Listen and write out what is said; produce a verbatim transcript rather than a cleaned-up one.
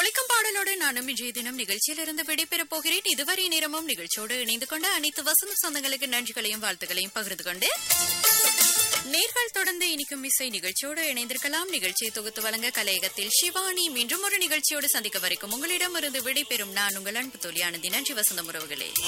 ஒலிக்கும் பாடலோடு நானும் இன்றைய தினம் நிகழ்ச்சியிலிருந்து விடைபெறப் போகிறேன். இதுவரை நேரமும் நிகழ்ச்சியோடு இணைந்து கொண்ட அனைத்து வசந்த சொந்தங்களுக்கு நன்றிகளையும் வாழ்த்துக்களையும் பகிர்ந்து கொண்டு நேர்கள் தொடர்ந்து இனிக்கும் இசை நிகழ்ச்சியோடு இணைந்திருக்கலாம். நிகழ்ச்சியை தொகுத்து வழங்க கலையகத்தில் சிவானி. மீண்டும் ஒரு நிகழ்ச்சியோடு சந்திக்க வரைக்கும் உங்களிடமிருந்து விடைபெறும் நான் உங்கள் அன்பு தோழி ஆனந்தி. நன்றி வசந்தம் உறவுகளே.